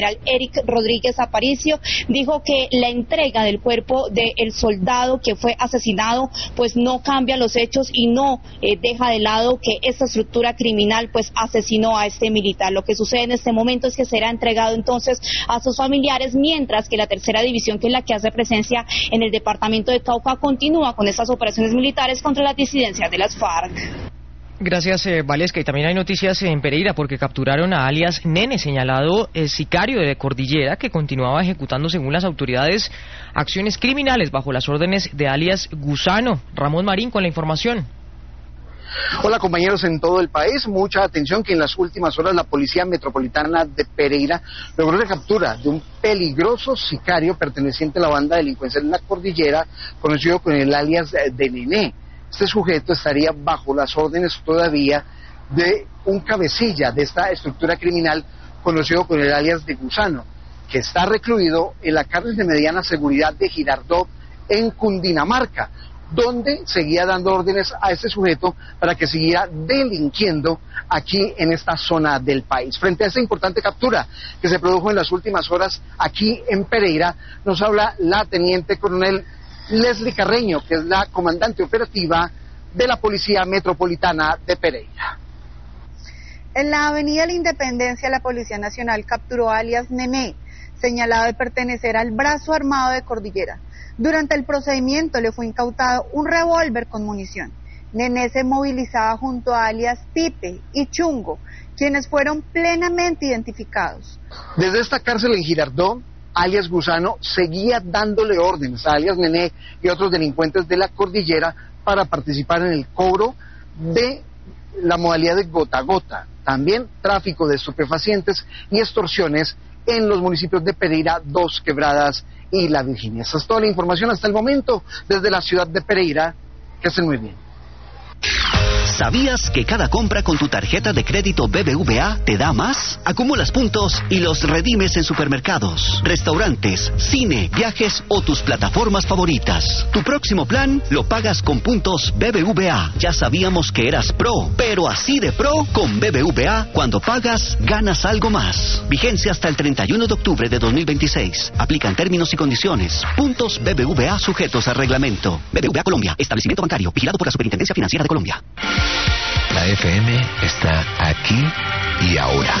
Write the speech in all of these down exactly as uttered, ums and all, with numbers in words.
Eric Rodríguez Aparicio dijo que la entrega del cuerpo del soldado que fue asesinado pues no cambia los hechos y no eh, deja de lado que esta estructura criminal pues asesinó a este militar. Lo que sucede en este momento es que será entregado entonces a sus familiares, mientras que la tercera división, que es la que hace presencia en el departamento de Cauca, continúa con estas operaciones militares contra las disidencias de las FARC. Gracias, eh, Valesca. Y también hay noticias en Pereira porque capturaron a alias Nene, señalado eh, sicario de Cordillera, que continuaba ejecutando, según las autoridades, acciones criminales bajo las órdenes de alias Gusano. Ramón Marín con la información. Hola compañeros en todo el país, mucha atención que en las últimas horas la Policía Metropolitana de Pereira logró la captura de un peligroso sicario perteneciente a la banda delincuencial en la Cordillera, conocido con el alias de Nené. Este sujeto estaría bajo las órdenes todavía de un cabecilla de esta estructura criminal conocido con el alias de Gusano, que está recluido en la cárcel de mediana seguridad de Girardot en Cundinamarca, donde seguía dando órdenes a este sujeto para que siguiera delinquiendo aquí en esta zona del país. Frente a esta importante captura que se produjo en las últimas horas aquí en Pereira, nos habla la teniente coronel Leslie Carreño, que es la comandante operativa de la Policía Metropolitana de Pereira. En la Avenida de la Independencia, la Policía Nacional capturó a alias Nené, señalado de pertenecer al brazo armado de Cordillera. Durante el procedimiento le fue incautado un revólver con munición. Nené se movilizaba junto a alias Pipe y Chungo, quienes fueron plenamente identificados. Desde esta cárcel en Girardot, alias Gusano seguía dándole órdenes a alias Nené y otros delincuentes de la Cordillera para participar en el cobro de la modalidad de gota a gota, también tráfico de estupefacientes y extorsiones en los municipios de Pereira, Dos Quebradas y La Virginia. Esa es toda la información hasta el momento desde la ciudad de Pereira. Que estén muy bien. ¿Sabías que cada compra con tu tarjeta de crédito B B V A te da más? Acumulas puntos y los redimes en supermercados, restaurantes, cine, viajes o tus plataformas favoritas. Tu próximo plan lo pagas con puntos B B V A. Ya sabíamos que eras pro, pero así de pro con B B V A, cuando pagas, ganas algo más. Vigencia hasta el treinta y uno de octubre de dos mil veintiséis. Aplican términos y condiciones. Puntos B B V A sujetos a reglamento. B B V A Colombia, establecimiento bancario, vigilado por la Superintendencia Financiera de Colombia. La F M está aquí y ahora.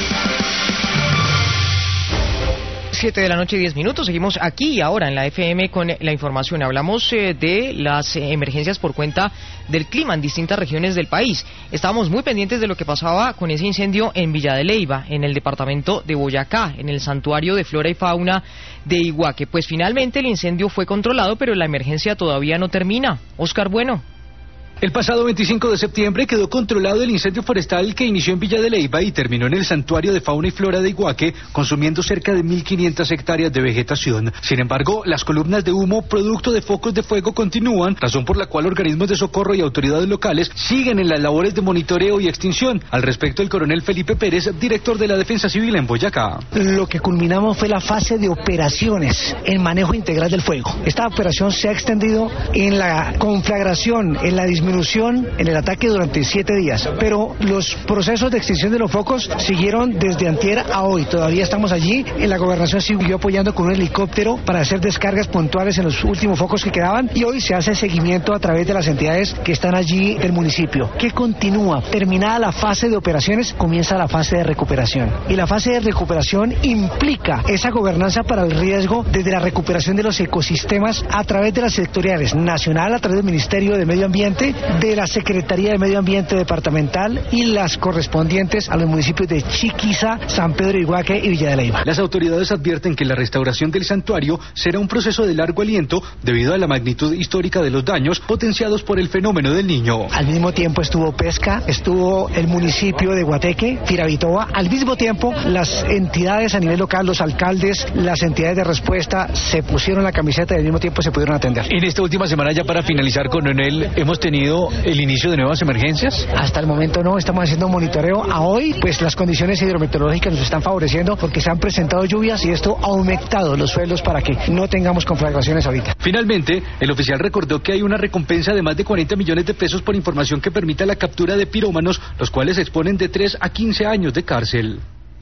Siete de la noche, diez minutos. Seguimos aquí y ahora en la F M con la información. Hablamos eh, de las eh, emergencias por cuenta del clima en distintas regiones del país. Estábamos muy pendientes de lo que pasaba con ese incendio en Villa de Leyva, en el departamento de Boyacá, en el santuario de flora y fauna de Iguaque. Pues finalmente el incendio fue controlado, pero la emergencia todavía no termina. Oscar Bueno. El pasado veinticinco de septiembre quedó controlado el incendio forestal que inició en Villa de Leyva y terminó en el santuario de fauna y flora de Iguaque, consumiendo cerca de mil quinientas hectáreas de vegetación. Sin embargo, las columnas de humo producto de focos de fuego continúan, razón por la cual organismos de socorro y autoridades locales siguen en las labores de monitoreo y extinción. Al respecto, el coronel Felipe Pérez, director de la Defensa Civil en Boyacá. Lo que culminamos fue la fase de operaciones, el manejo integral del fuego. Esta operación se ha extendido en la conflagración, en la disminución en el ataque durante siete días, pero los procesos de extinción de los focos siguieron desde antier a hoy. Todavía estamos allí. En la gobernación siguió apoyando con un helicóptero para hacer descargas puntuales en los últimos focos que quedaban, y hoy se hace seguimiento a través de las entidades que están allí del municipio. ¿Qué continúa? Terminada la fase de operaciones, comienza la fase de recuperación, y la fase de recuperación implica esa gobernanza para el riesgo desde la recuperación de los ecosistemas a través de las sectoriales nacional, a través del Ministerio de Medio Ambiente, de la Secretaría de Medio Ambiente departamental y las correspondientes a los municipios de Chiquiza, San Pedro de Iguaque y Villa de Leyva. Las autoridades advierten que la restauración del santuario será un proceso de largo aliento debido a la magnitud histórica de los daños potenciados por el fenómeno del Niño. Al mismo tiempo estuvo pesca, estuvo el municipio de Guateque, Firavitoa. Al mismo tiempo, las entidades a nivel local, los alcaldes, las entidades de respuesta se pusieron la camiseta y al mismo tiempo se pudieron atender. En esta última semana, ya para finalizar, coronel, hemos tenido el inicio de nuevas emergencias. Hasta el momento no, estamos haciendo un monitoreo. A hoy, pues las condiciones hidrometeorológicas nos están favoreciendo porque se han presentado lluvias y esto ha aumentado los suelos para que no tengamos conflagraciones ahorita. Finalmente, el oficial recordó que hay una recompensa de más de cuarenta millones de pesos por información que permita la captura de pirómanos, los cuales exponen de tres a quince años de cárcel.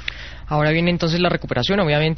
Ahora viene entonces la recuperación, obviamente.